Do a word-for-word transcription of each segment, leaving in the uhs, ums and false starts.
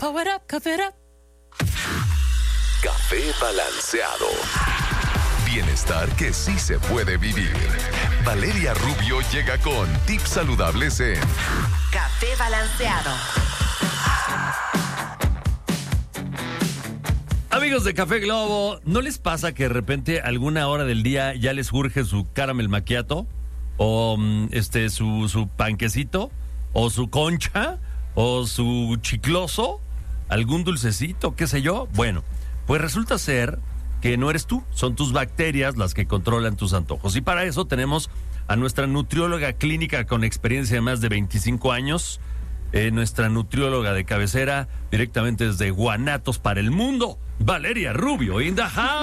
Power up, cough it up. Café Balanceado. Bienestar que sí se puede vivir. Valeria Rubio llega con tips saludables en Café Balanceado. Amigos de Café Globo, ¿no les pasa que de repente alguna hora del día ya les urge su caramel macchiato? O este su, su panquecito, o su concha, o su chicloso, algún dulcecito, qué sé yo. Bueno, pues resulta ser que no eres tú, son tus bacterias las que controlan tus antojos. Y para eso tenemos a nuestra nutrióloga clínica con experiencia de más de veinticinco años, eh, nuestra nutrióloga de cabecera, directamente desde Guanatos para el mundo, Valeria Rubio in the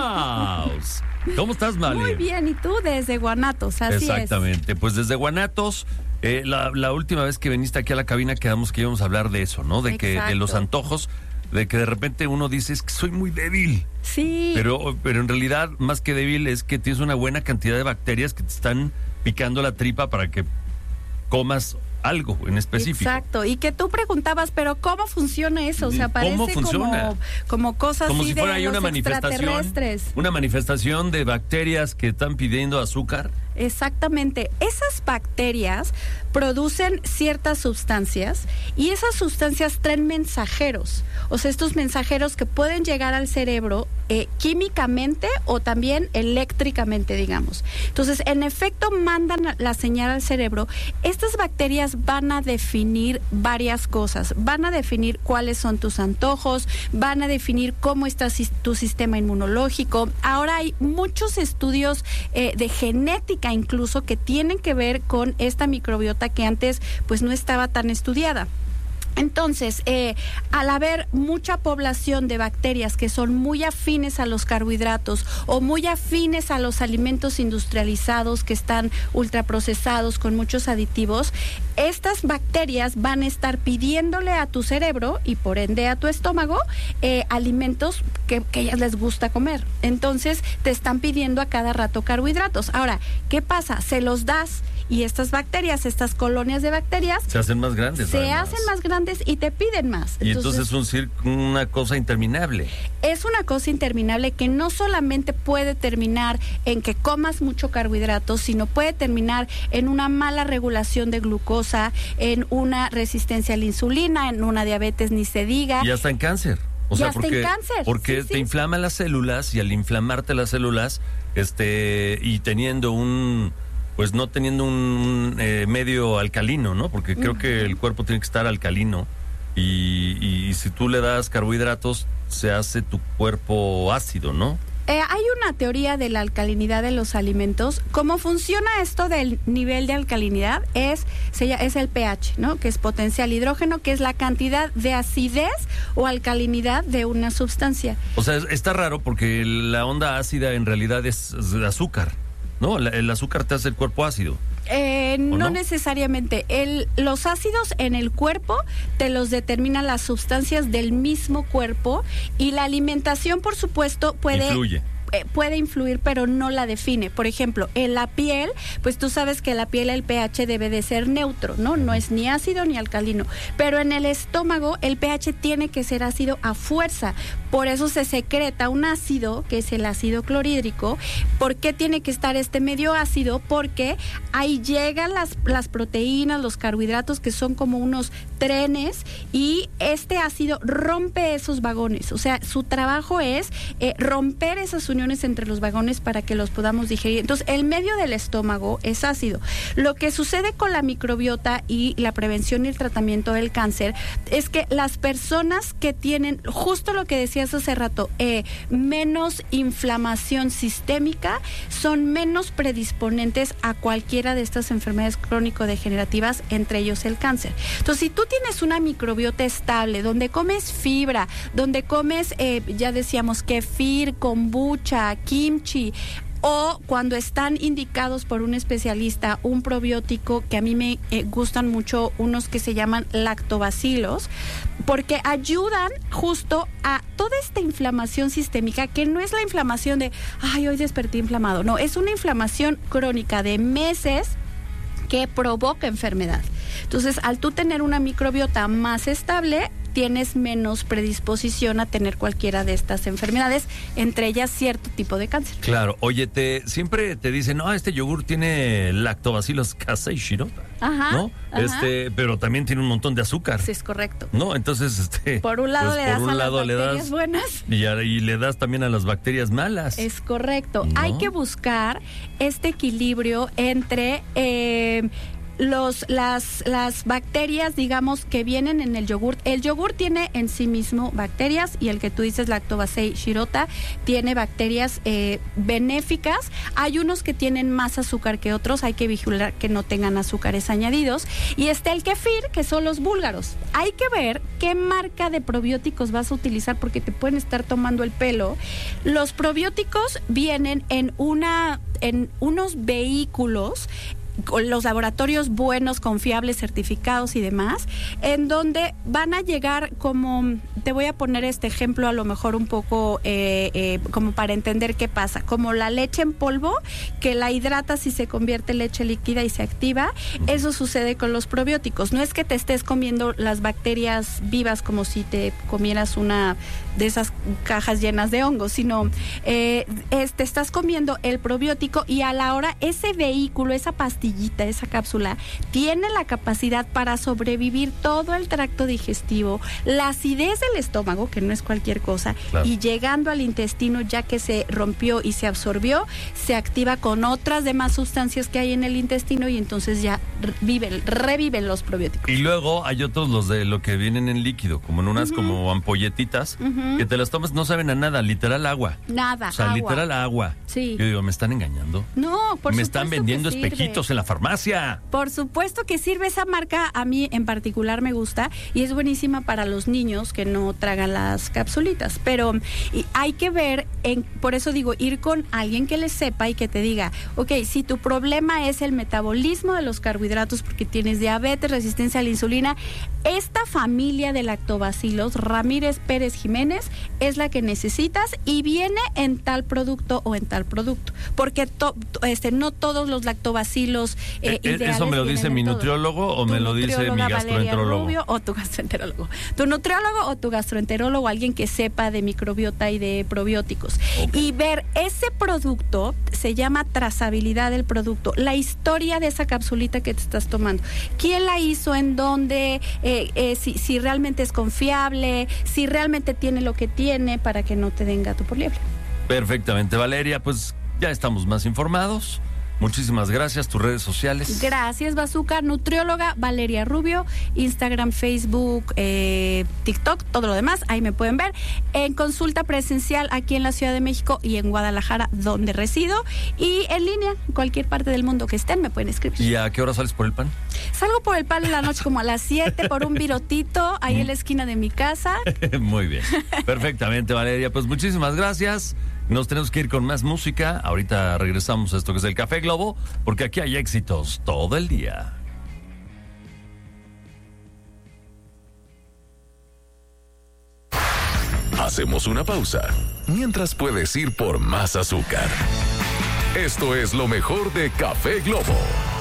house. ¿Cómo estás, Vale? Muy bien, y tú desde Guanatos, así Exactamente, es. pues desde Guanatos, eh, la, la última vez que viniste aquí a la cabina quedamos que íbamos a hablar de eso, ¿no? De que de los antojos, de que de repente uno dice, es que soy muy débil. Sí. Pero, pero en realidad, más que débil, es que tienes una buena cantidad de bacterias que te están picando la tripa para que comas algo en específico. Exacto, y que tú preguntabas, pero ¿cómo funciona eso? O sea, parece ¿Cómo funciona? como, como cosas como así si fuera de ahí una los manifestación, extraterrestres. una manifestación de bacterias que están pidiendo azúcar. Exactamente. Esas bacterias producen ciertas sustancias y esas sustancias traen mensajeros. O sea, estos mensajeros que pueden llegar al cerebro eh, químicamente o también eléctricamente, digamos. Entonces, en efecto, mandan la señal al cerebro. Estas bacterias van a definir varias cosas. Van a definir cuáles son tus antojos, van a definir cómo está tu sistema inmunológico. Ahora hay muchos estudios eh, de genética incluso que tienen que ver con esta microbiota que antes pues no estaba tan estudiada. Entonces, eh, al haber mucha población de bacterias que son muy afines a los carbohidratos o muy afines a los alimentos industrializados que están ultraprocesados con muchos aditivos, estas bacterias van a estar pidiéndole a tu cerebro y por ende a tu estómago eh, alimentos que, que a ellas les gusta comer. Entonces, te están pidiendo a cada rato carbohidratos. Ahora, ¿qué pasa? Se los das y estas bacterias, estas colonias de bacterias se hacen más grandes. Se además. hacen más grandes y te piden más. Y entonces, entonces es un, una cosa interminable. Es una cosa interminable que no solamente puede terminar en que comas mucho carbohidratos, sino puede terminar en una mala regulación de glucosa, en una resistencia a la insulina, en una diabetes ni se diga. Y hasta en cáncer. O y sea, hasta porque, en cáncer. porque sí, te sí. inflaman las células y al inflamarte las células, este, y teniendo un... pues no teniendo un eh, medio alcalino, ¿no? Porque creo uh-huh. que el cuerpo tiene que estar alcalino y, y, y si tú le das carbohidratos, se hace tu cuerpo ácido, ¿no? Eh, hay una teoría de la alcalinidad de los alimentos. ¿Cómo funciona esto del nivel de alcalinidad? Es, se llama, es el pH, ¿no? Que es potencial hidrógeno, que es la cantidad de acidez o alcalinidad de una sustancia. O sea, está raro porque la onda ácida en realidad es azúcar. No, el azúcar te hace el cuerpo ácido. Eh, no, no necesariamente. El, los ácidos en el cuerpo te los determinan las sustancias del mismo cuerpo y la alimentación, por supuesto, puede... Influye. puede influir, pero no la define. Por ejemplo, en la piel, pues tú sabes que la piel, el pH debe de ser neutro, ¿no? No es ni ácido ni alcalino. Pero en el estómago, el pH tiene que ser ácido a fuerza. Por eso se secreta un ácido, que es el ácido clorhídrico. ¿Por qué tiene que estar este medio ácido? Porque ahí llegan las, las proteínas, los carbohidratos, que son como unos trenes, y este ácido rompe esos vagones. O sea, su trabajo es eh, romper esas uniones entre los vagones para que los podamos digerir. Entonces, el medio del estómago es ácido. Lo que sucede con la microbiota y la prevención y el tratamiento del cáncer es que las personas que tienen, justo lo que decías hace rato, eh, menos inflamación sistémica, son menos predisponentes a cualquiera de estas enfermedades crónico-degenerativas, entre ellos el cáncer. Entonces, si tú tienes una microbiota estable, donde comes fibra, donde comes, eh, ya decíamos, kefir, kombucha, kimchi, o cuando están indicados por un especialista un probiótico, que a mí me eh, gustan mucho unos que se llaman lactobacilos, porque ayudan justo a toda esta inflamación sistémica, que no es la inflamación de, ay, hoy desperté inflamado, no, es una inflamación crónica de meses que provoca enfermedad. Entonces, al tú tener una microbiota más estable, tienes menos predisposición a tener cualquiera de estas enfermedades, entre ellas cierto tipo de cáncer. Claro, oye, te siempre te dicen, no, este yogur tiene lactobacillus casei shirota, Ajá, ¿no? ajá. Este, pero también tiene un montón de azúcar. Sí, es correcto. No, entonces, este, Por un lado pues, le das por un a lado las le bacterias das buenas. y, a- y le das también a las bacterias malas. Es correcto. ¿No? Hay que buscar este equilibrio entre eh, los, las, las bacterias, digamos, que vienen en el yogur. El yogur tiene en sí mismo bacterias y el que tú dices, Lactobacillus shirota, tiene bacterias eh, benéficas. Hay unos que tienen más azúcar que otros, hay que vigilar que no tengan azúcares añadidos. Y está el kefir, que son los búlgaros. Hay que ver qué marca de probióticos vas a utilizar porque te pueden estar tomando el pelo. Los probióticos vienen en una, en unos vehículos con los laboratorios buenos, confiables, certificados y demás, en donde van a llegar como, te voy a poner este ejemplo a lo mejor un poco eh, eh, como para entender qué pasa, como la leche en polvo, que la hidratas y se convierte en leche líquida y se activa, eso sucede con los probióticos. No es que te estés comiendo las bacterias vivas como si te comieras una de esas cajas llenas de hongos, sino eh, es, te estás comiendo el probiótico y a la hora ese vehículo, esa pastilla, esa cápsula, tiene la capacidad para sobrevivir todo el tracto digestivo, la acidez del estómago, que no es cualquier cosa, Claro. y llegando al intestino, ya que se rompió y se absorbió, se activa con otras demás sustancias que hay en el intestino y entonces ya r- viven, reviven los probióticos. Y luego hay otros, los de lo que vienen en líquido, como en unas como ampolletitas, Ujú. que te las tomas, no saben a nada, literal agua. Nada, O sea, agua. literal agua. Sí. Yo digo, ¿me están engañando? No, por Me supuesto están que vendiendo sirve. espejitos en la farmacia. Por supuesto que sirve. Esa marca a mí en particular me gusta y es buenísima para los niños que no tragan las capsulitas, pero y hay que ver, en, por eso digo, ir con alguien que le sepa y que te diga, ok, si tu problema es el metabolismo de los carbohidratos porque tienes diabetes, resistencia a la insulina, esta familia de lactobacilos Ramírez Pérez Jiménez es la que necesitas y viene en tal producto o en tal producto, porque to- este, no todos los lactobacilos eh, Eh, ideales ¿Eso me lo vienen dice en mi todo. nutriólogo o Tu me lo dice mi nutrióloga Valeria gastroenterólogo? Rubio o tu gastroenterólogo. Tu nutriólogo o tu gastroenterólogo, alguien que sepa de microbiota y de probióticos. Ok. Y ver ese producto, se llama trazabilidad del producto, la historia de esa capsulita que te estás tomando. ¿Quién la hizo? ¿En dónde? Eh, eh, si, si realmente es confiable, si realmente tiene lo que tiene para que no te den gato por liebre. Perfectamente, Valeria, pues ya estamos más informados. Muchísimas gracias. Tus redes sociales. Gracias, Bazooka. Nutrióloga Valeria Rubio, Instagram, Facebook, eh, TikTok, todo lo demás, ahí me pueden ver. En consulta presencial aquí en la Ciudad de México y en Guadalajara, donde resido. Y en línea, en cualquier parte del mundo que estén, me pueden escribir. ¿Y a qué hora sales por el pan? Salgo por el palo en la noche como a las siete por un virotito, ahí en la esquina de mi casa. Muy bien. Perfectamente, Valeria. Pues muchísimas gracias. Nos tenemos que ir con más música. Ahorita regresamos a esto que es el Café Globo, porque aquí hay éxitos todo el día. Hacemos una pausa, mientras puedes ir por más azúcar. Esto es lo mejor de Café Globo.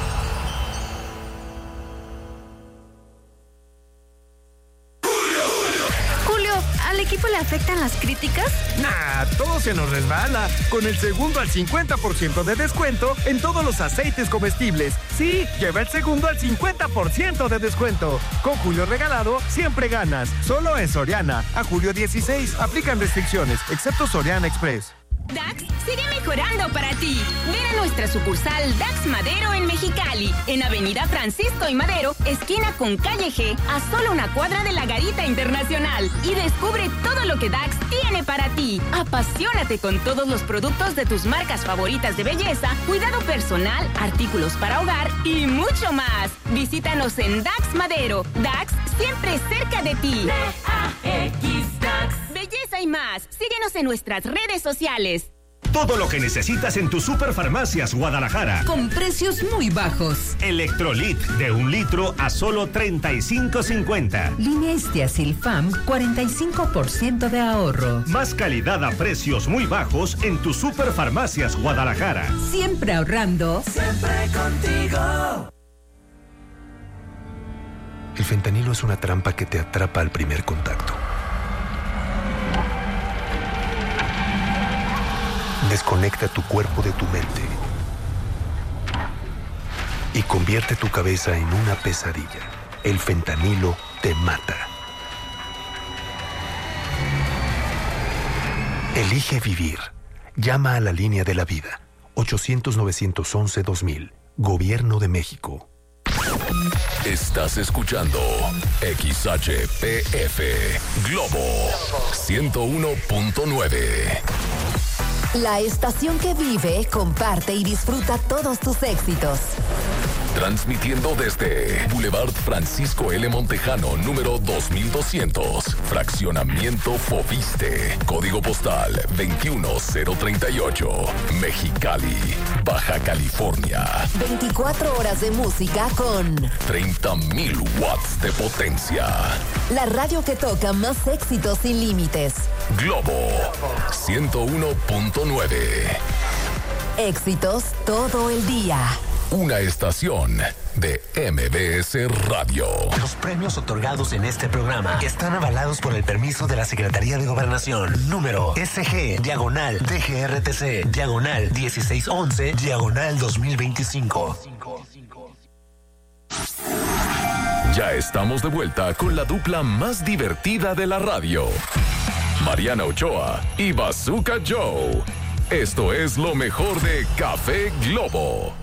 Julio, ¿al equipo le afectan las críticas? Nah, todo se nos resbala. Con el segundo al cincuenta por ciento de descuento en todos los aceites comestibles. Sí, lleva el segundo al cincuenta por ciento de descuento. Con Julio Regalado, siempre ganas. Solo en Soriana. A julio dieciséis. Aplican restricciones, excepto Soriana Express. Dax sigue mejorando para ti. Ven a nuestra sucursal Dax Madero en Mexicali, en Avenida Francisco y Madero, esquina con Calle G, a solo una cuadra de la Garita Internacional. Y descubre todo lo que Dax tiene para ti. Apasionate con todos los productos de tus marcas favoritas de belleza, cuidado personal, artículos para hogar y mucho más. Visítanos en Dax Madero. Dax siempre cerca de ti. D A X Dax. Belleza y más. Síguenos en nuestras redes sociales. Todo lo que necesitas en tus Superfarmacias Guadalajara. Con precios muy bajos. Electrolit de un litro a solo treinta y cinco cincuenta. Línea Estiacilfam, cuarenta y cinco por ciento de ahorro. Más calidad a precios muy bajos en tus Superfarmacias Guadalajara. Siempre ahorrando. Siempre contigo. El fentanilo es una trampa que te atrapa al primer contacto. Desconecta tu cuerpo de tu mente y convierte tu cabeza en una pesadilla. El fentanilo te mata. Elige vivir. Llama a la línea de la vida. ochocientos, novecientos once, dos mil. Gobierno de México. Estás escuchando X H P F Globo ciento uno punto nueve. La estación que vive, comparte y disfruta todos tus éxitos. Transmitiendo desde Boulevard Francisco L. Montejano, número dos mil doscientos, Fraccionamiento Fobiste, Código Postal veintiuno cero treinta y ocho, Mexicali, Baja California. veinticuatro horas de música con treinta mil watts de potencia. La radio que toca más éxitos sin límites. Globo ciento uno punto nueve. Éxitos todo el día. Una estación de M B S Radio. Los premios otorgados en este programa están avalados por el permiso de la Secretaría de Gobernación. Número S G, diagonal, D G R T C, diagonal, dieciséis once, diagonal dos mil veinticinco. Ya estamos de vuelta con la dupla más divertida de la radio. Mariana Ochoa y Bazooka Joe. Esto es lo mejor de Café Globo.